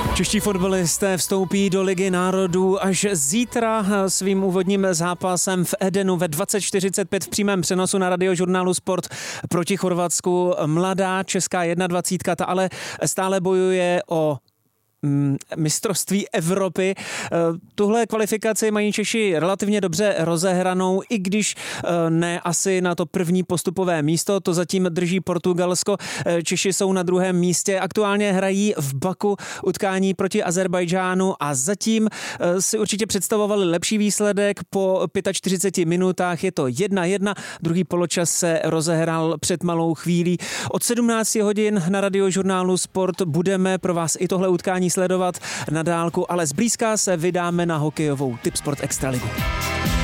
Čeští fotbalisté vstoupí do Ligy národů až zítra svým úvodním zápasem v Edenu ve 20:45 v přímém přenosu na Radiožurnálu Sport proti Chorvatsku. Mladá česká 21, ta ale stále bojuje o mistrovství Evropy. Tuhle kvalifikaci mají Češi relativně dobře rozehranou, i když ne asi na to první postupové místo, to zatím drží Portugalsko. Češi jsou na druhém místě, aktuálně hrají v Baku utkání proti Azerbajdžánu a zatím si určitě představovali lepší výsledek. Po 45 minutách je to 1:1, druhý poločas se rozehrál před malou chvílí. Od 17 hodin na Radiožurnálu Sport budeme pro vás i tohle utkání sledovat na dálku, ale zblízka se vydáme na hokejovou Tipsport Extraligu.